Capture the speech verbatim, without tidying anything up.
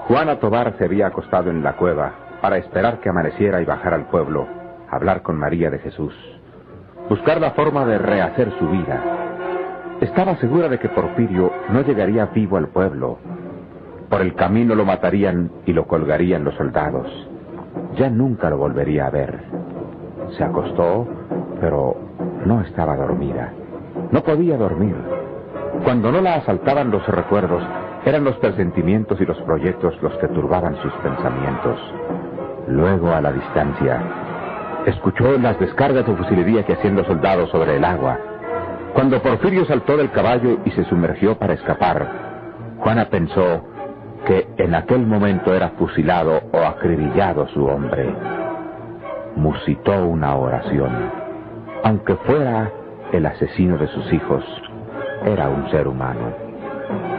Juana Tobar se había acostado en la cueva para esperar que amaneciera y bajar al pueblo, hablar con María de Jesús, buscar la forma de rehacer su vida. Estaba segura de que Porfirio no llegaría vivo al pueblo. Por el camino lo matarían y lo colgarían los soldados. Ya nunca lo volvería a ver. Se acostó, pero no estaba dormida. No podía dormir. Cuando no la asaltaban los recuerdos, eran los presentimientos y los proyectos los que turbaban sus pensamientos. Luego, a la distancia, escuchó las descargas de fusilería que hacían los soldados sobre el agua. Cuando Porfirio saltó del caballo y se sumergió para escapar, Juana pensó que en aquel momento era fusilado o acribillado su hombre. Musitó una oración. Aunque fuera el asesino de sus hijos, era un ser humano.